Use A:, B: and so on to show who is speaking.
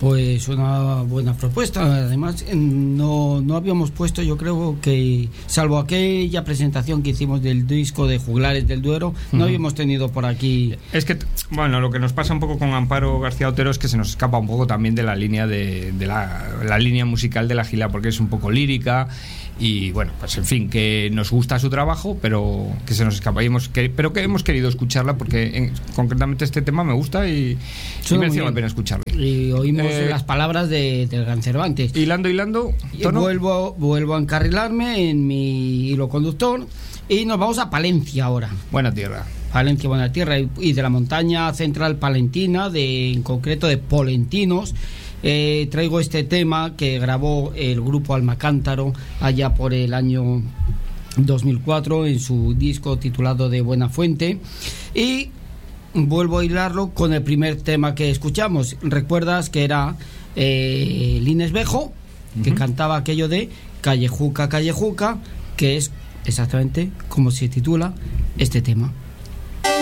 A: Pues una buena propuesta. Además, no habíamos puesto, yo creo que, salvo aquella presentación que hicimos del disco de Juglares del Duero, no habíamos tenido por aquí.
B: Es que, bueno, lo que nos pasa un poco con Amparo García Otero es que se nos escapa un poco también de la línea de la línea musical de La Gila, porque es un poco lírica. Y bueno, pues en fin, que nos gusta su trabajo, pero que se nos escapa, pero que hemos querido escucharla porque concretamente este tema me gusta y merece la pena escucharlo.
A: Y oímos las palabras del gran Cervantes.
B: Hilando,
A: ¿tono? Vuelvo a encarrilarme en mi hilo conductor y nos vamos a Palencia ahora.
B: Buena tierra.
A: Palencia, buena tierra, y de la montaña central palentina, en concreto de Polentinos. Traigo este tema que grabó el grupo Almacántaro allá por el año 2004 en su disco titulado De Buena Fuente, y vuelvo a hilarlo con el primer tema que escuchamos. ¿Recuerdas que era Lines Bejo, que cantaba aquello de Callejuca, Callejuca, que es exactamente como se titula este tema?